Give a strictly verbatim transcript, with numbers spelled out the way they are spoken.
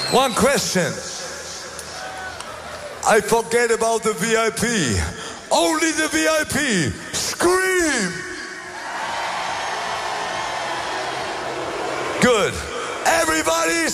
One question. I forget about the V I P. Only the V I P. Scream! Good. Everybody